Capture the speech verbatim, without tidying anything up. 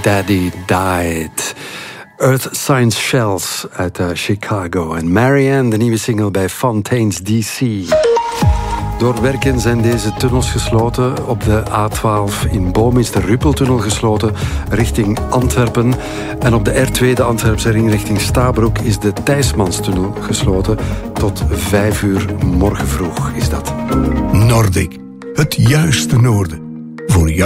Daddy Died. Earth Science Shells uit uh, Chicago. En Marianne, de nieuwe single bij Fontaines D C. Door werken zijn deze tunnels gesloten. Op de A twaalf in Boom is de Ruppeltunnel gesloten richting Antwerpen. En op de R twee, de Antwerpse ring richting Stabroek, is de Thijsmanstunnel gesloten. Tot vijf uur morgen vroeg is dat. Nordic, het juiste noorden. Voor jou.